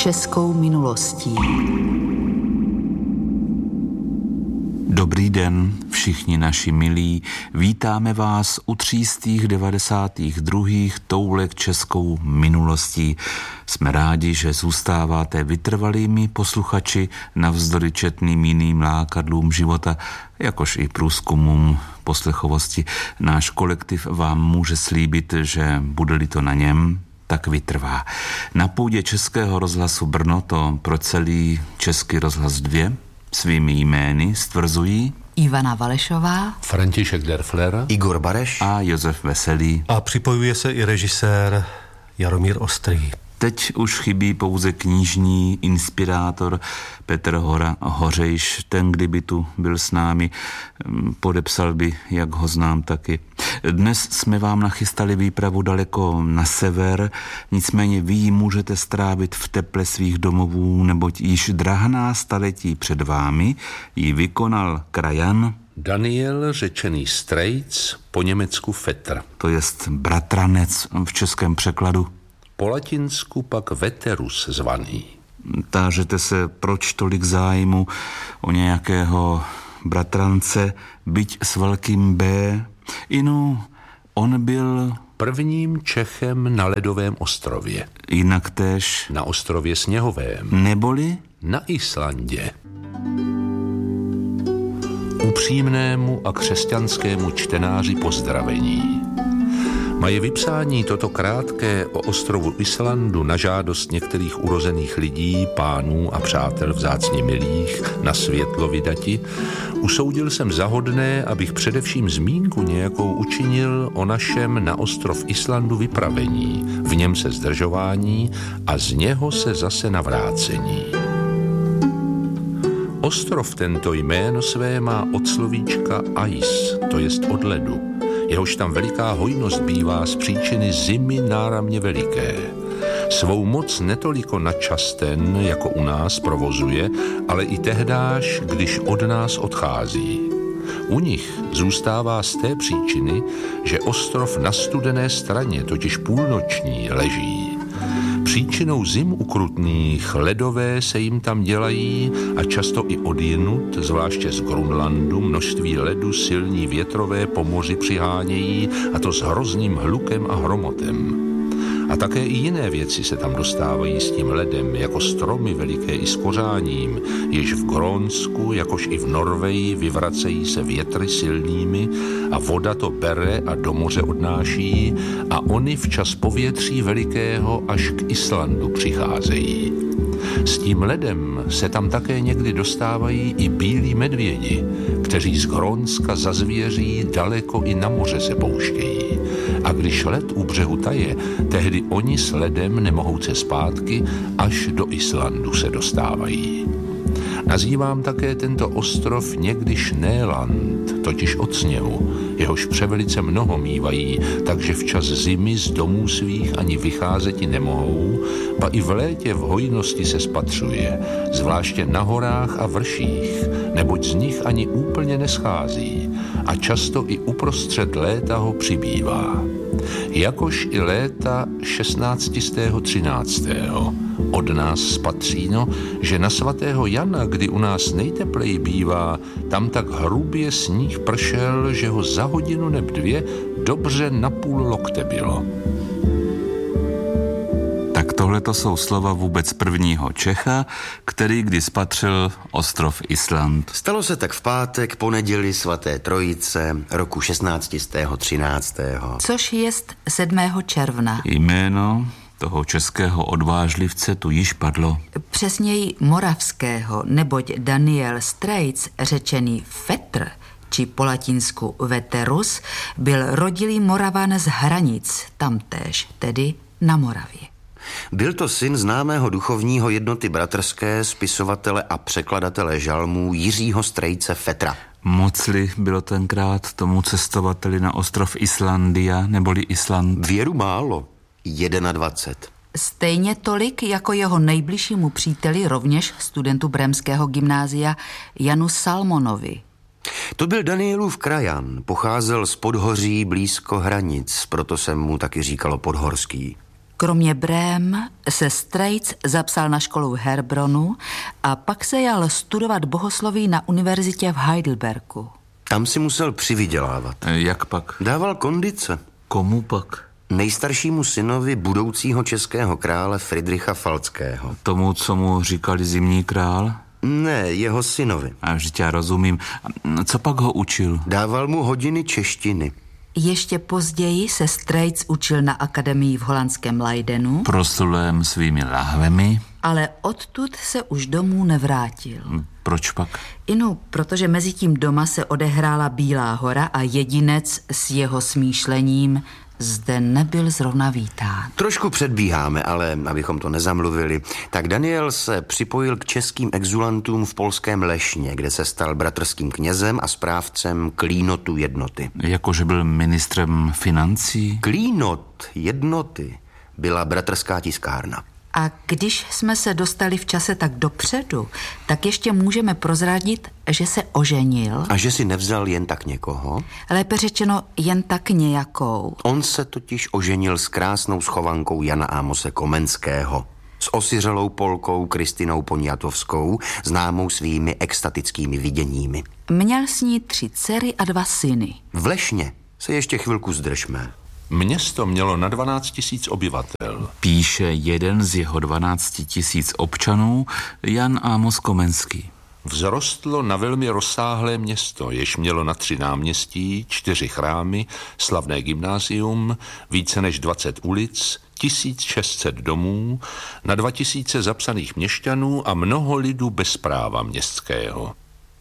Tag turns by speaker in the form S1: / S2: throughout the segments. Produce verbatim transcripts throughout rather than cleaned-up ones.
S1: českou minulostí.
S2: Dobrý den, všichni naši milí, vítáme vás u třístých devadesátých druhých toulek českou minulostí. Jsme rádi, že zůstáváte vytrvalými posluchači navzdory četným jiným lákadlům života, jakož i průzkumům poslechovosti. Náš kolektiv vám může slíbit, že bude-li to na něm, tak vytrvá. Na půdě Českého rozhlasu Brno to pro celý Český rozhlas dva svými jmény stvrzují
S1: Ivana Valešová,
S3: František Derfler,
S4: Igor Bareš
S2: a Josef Veselý.
S5: A připojuje se i režisér Jaromír Ostrý.
S2: Teď už chybí pouze knižní inspirátor Petr Hora Hořejš. Ten, kdyby tu byl s námi, podepsal by, jak ho znám taky. Dnes jsme vám nachystali výpravu daleko na sever, nicméně vy ji můžete strávit v teple svých domovů, neboť již drahná staletí před vámi ji vykonal krajan
S3: Daniel, řečený Strejc, po německu Fetr.
S2: To jest bratranec v českém překladu.
S3: Po latinsku pak Veterus zvaný.
S2: Tážete se, proč tolik zájmu o nějakého bratrance, byť s velkým B? Inu, on byl
S3: prvním Čechem na ledovém ostrově.
S2: Jinak též
S3: Na ostrově Sněhovém.
S2: Neboli?
S3: Na Islandě. Upřímnému a křesťanskému čtenáři pozdravení. Mají vypsání toto krátké o ostrovu Islandu na žádost některých urozených lidí, pánů a přátel vzácně milých, na světlo vydati, usoudil jsem zahodné, abych především zmínku nějakou učinil o našem na ostrov Islandu vypravení, v něm se zdržování a z něho se zase navrácení. Ostrov tento jméno své má od slovíčka ais, to jest od ledu. Jehož tam veliká hojnost bývá z příčiny zimy náramně veliké. Svou moc netoliko na čas ten, jako u nás, provozuje, ale i tehdáž, když od nás odchází. U nich zůstává z té příčiny, že ostrov na studené straně, totiž půlnoční, leží. Příčinou zim ukrutných ledové se jim tam dělají a často i odjinut, zvláště z Grunlandu, množství ledu silní větrové po moři přihánějí, a to s hrozným hlukem a hromotem. A také i jiné věci se tam dostávají s tím ledem, jako stromy veliké i s kořáním, jež v Grónsku, jakož i v Norveji vyvracejí se větry silnými a voda to bere a do moře odnáší a oni včas povětří velikého až k Islandu přicházejí. S tím ledem se tam také někdy dostávají i bílí medvědi, kteří z Grónska za zvěří daleko i na moře se pouštějí. A když led u břehu taje, tehdy oni s ledem nemohouce zpátky až do Islandu se dostávají. Nazývám také tento ostrov někdy Šnéland, totiž od sněhu, jehož převelice mnoho mívají, takže včas zimy z domů svých ani vycházeti nemohou, ba i v létě v hojnosti se spatřuje, zvláště na horách a vrších, neboť z nich ani úplně neschází a často i uprostřed léta ho přibývá. Jakož i léta šestnáctého třináctého Od nás spatříno, že na svatého Jana, kdy u nás nejtepleji bývá, tam tak hrubě sníh pršel, že ho za hodinu neb dvě dobře na půl lokte bylo.
S2: Tak tohle to jsou slova vůbec prvního Čecha, který kdy spatřil ostrov Island.
S4: Stalo se tak v pátek po neděli svaté Trojice roku šestnáctého třináctého
S1: Což jest sedmého června.
S2: Jméno toho českého odvážlivce tu již padlo.
S1: Přesněji moravského, neboť Daniel Strejc, řečený Fetr, či po latinsku Veterus, byl rodilý Moravan z Hranic, tamtéž, tedy na Moravě.
S4: Byl to syn známého duchovního jednoty bratrské, spisovatele a překladatele žalmů Jiřího Strejce Fetra.
S2: Mocli bylo tenkrát tomu cestovateli na ostrov Islandia, neboli Island?
S4: Věru málo, dvacet jedna.
S1: Stejně tolik jako jeho nejbližšímu příteli, rovněž studentu Bremského gymnázia Janu Salmonovi.
S4: To byl Danielův krajan, pocházel z podhoří blízko Hranic, proto se mu taky říkalo Podhorský.
S1: Kromě Brém se Straits zapsal na školu v Herbronu a pak se jal studovat bohosloví na univerzitě v Heidelbergu.
S4: Tam si musel přivydělávat.
S2: Jak pak?
S4: Dával kondice.
S2: Komu pak?
S4: Nejstaršímu synovi budoucího českého krále Fridricha Falckého.
S2: Tomu, co mu říkali zimní král?
S4: Ne, jeho synovi.
S2: A vždyť já rozumím. Co pak ho učil?
S4: Dával mu hodiny češtiny.
S1: Ještě později se Straits učil na akademii v holandském Leidenu.
S2: Proslulém svými lahvemi.
S1: Ale odtud se už domů nevrátil.
S2: Proč pak?
S1: Inu, protože mezi tím doma se odehrála Bílá hora a jedinec s jeho smýšlením zde nebyl zrovna vítán.
S4: Trošku předbíháme, ale abychom to nezamluvili, tak Daniel se připojil k českým exulantům v polském Lešně, kde se stal bratrským knězem a správcem klínotu jednoty.
S2: Jakože byl ministrem financí?
S4: Klínot jednoty byla bratrská tiskárna.
S1: A když jsme se dostali v čase tak dopředu, tak ještě můžeme prozradit, že se oženil.
S4: A že si nevzal jen tak někoho?
S1: Lépe řečeno jen tak nějakou.
S4: On se totiž oženil s krásnou schovankou Jana Amose Komenského, s osiřelou Polkou Kristinou Poniatovskou, známou svými extatickými viděními.
S1: Měl s ní tři dcery a dva syny.
S4: V Lešně se ještě chvilku zdržme.
S3: Město mělo na dvanáct tisíc obyvatel.
S2: Píše jeden z jeho dvanácti tisíc občanů, Jan Amos Komenský.
S3: Vzrostlo na velmi rozsáhlé město, jež mělo na tři náměstí, čtyři chrámy, slavné gymnázium, více než dvacet ulic, tisíc šest set domů, na dva tisíce zapsaných měšťanů a mnoho lidu bez práva městského.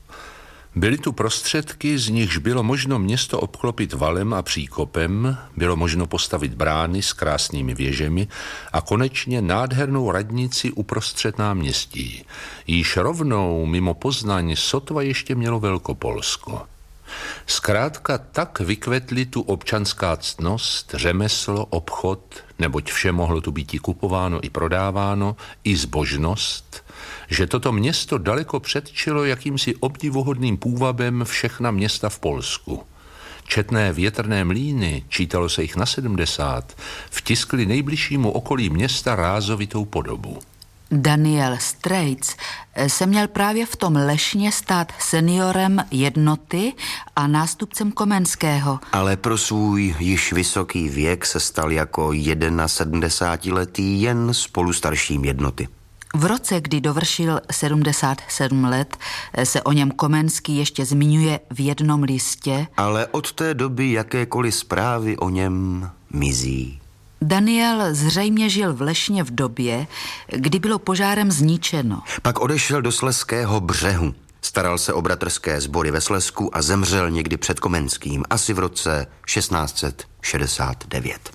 S3: Byly tu prostředky, z nichž bylo možno město obklopit valem a příkopem, bylo možno postavit brány s krásnými věžemi a konečně nádhernou radnici uprostřed náměstí. Již rovnou mimo Poznaň sotva ještě mělo Velkopolsko. Zkrátka tak vykvetly tu občanská ctnost, řemeslo, obchod, neboť vše mohlo tu být i kupováno i prodáváno, i zbožnost, že toto město daleko předčilo jakýmsi obdivuhodným půvabem všechna města v Polsku. Četné větrné mlýny, čítalo se jich na sedmdesát, vtiskly nejbližšímu okolí města rázovitou podobu.
S1: Daniel Straits se měl právě v tom Lešně stát seniorem jednoty a nástupcem Komenského.
S4: Ale pro svůj již vysoký věk se stal jako sedmdesátiletý jen spolu starším jednoty.
S1: V roce, kdy dovršil sedmdesát sedm let, se o něm Komenský ještě zmiňuje v jednom listě.
S4: Ale od té doby jakékoliv zprávy o něm mizí.
S1: Daniel zřejmě žil v Lešně v době, kdy bylo požárem zničeno.
S4: Pak odešel do Slezského břehu. Staral se o bratrské sbory ve Slezsku a zemřel někdy před Komenským, asi v roce šestnáct set šedesát devět.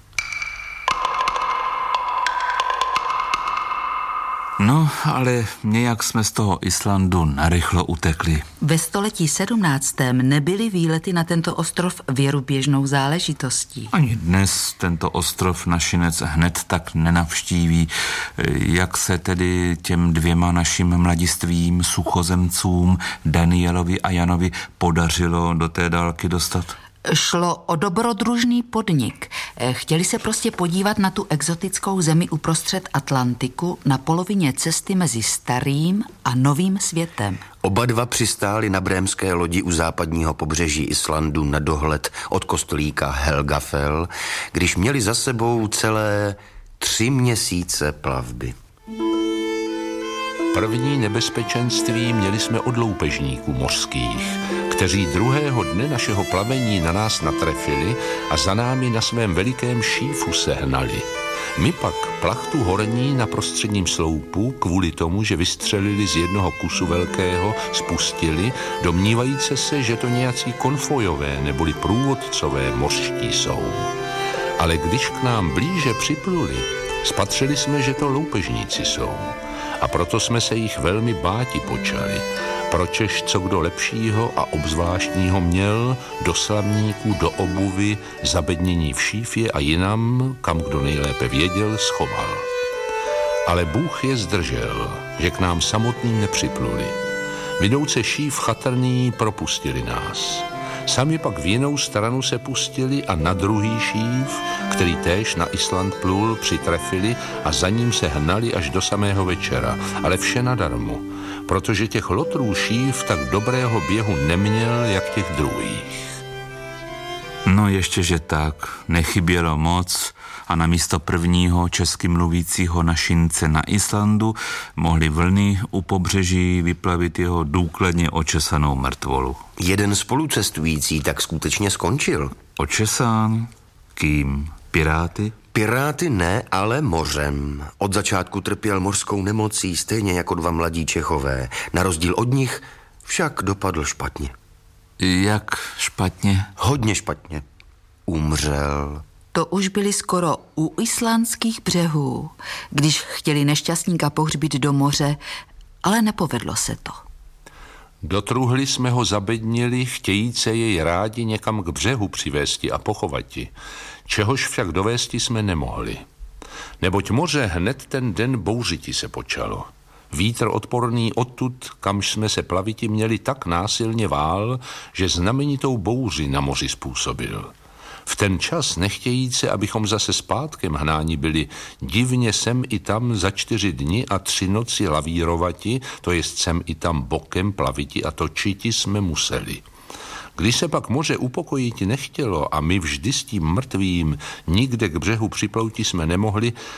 S2: No, ale nějak jsme z toho Islandu narychlo utekli.
S1: Ve století sedmnáctém nebyly výlety na tento ostrov věruběžnou záležitostí.
S2: Ani dnes tento ostrov našinec hned tak nenavštíví. Jak se tedy těm dvěma našim mladistvým suchozemcům, Danielovi a Janovi, podařilo do té dálky dostat?
S1: Šlo o dobrodružný podnik. Chtěli se prostě podívat na tu exotickou zemi uprostřed Atlantiku na polovině cesty mezi starým a novým světem.
S4: Oba dva přistáli na brémské lodi u západního pobřeží Islandu na dohled od kostelíka Helgafell, když měli za sebou celé tři měsíce plavby.
S3: První nebezpečenství měli jsme od loupežníků mořských, kteří druhého dne našeho plavení na nás natrefili a za námi na svém velikém šífu sehnali. My pak plachtu horní na prostředním sloupu kvůli tomu, že vystřelili z jednoho kusu velkého, spustili, domnívajíce se, že to nějací konfojové neboli průvodcové mořští jsou. Ale když k nám blíže připluli, spatřili jsme, že to loupežníci jsou. A proto jsme se jich velmi báti počali. Pročež co kdo lepšího a obzvláštního měl, do slavníků, do obuvy, zabednění v šífě a jinam, kam kdo nejlépe věděl, schoval. Ale Bůh je zdržel, že k nám samotným nepřipluli. Vidouce šíf chatrný propustili nás. Sami pak v jinou stranu se pustili a na druhý šív, který též na Island plul, přitrefili a za ním se hnali až do samého večera. Ale vše nadarmo, protože těch lotrů šív tak dobrého běhu neměl, jak těch druhých.
S2: No ještě, že tak, nechybělo moc a na místo prvního česky mluvícího našince na Islandu mohli vlny u pobřeží vyplavit jeho důkladně očesanou mrtvolu.
S4: Jeden spolucestující tak skutečně skončil.
S2: Očesán? Kým? Piráty?
S4: Piráty ne, ale mořem. Od začátku trpěl mořskou nemocí, stejně jako dva mladí Čechové. Na rozdíl od nich však dopadl špatně.
S2: Jak špatně?
S4: Hodně špatně. Umřel.
S1: To už byli skoro u islandských břehů, když chtěli nešťastníka pohřbít do moře, ale nepovedlo se to.
S3: Do truhly jsme ho zabednili, chtějíce jej rádi někam k břehu přivésti a pochovati, čehož však dovésti jsme nemohli. Neboť moře hned ten den bouřiti se počalo. Vítr odporný odtud, kamž jsme se plaviti měli, tak násilně vál, že znamenitou bouři na moři způsobil. V ten čas nechtějíce, abychom zase zpátkem hnáni byli, divně sem i tam za čtyři dny a tři noci lavírovati, to jest sem i tam bokem plaviti a točiti jsme museli. Když se pak moře upokojiti nechtělo a my vždy s tím mrtvým nikde k břehu připlouti jsme nemohli,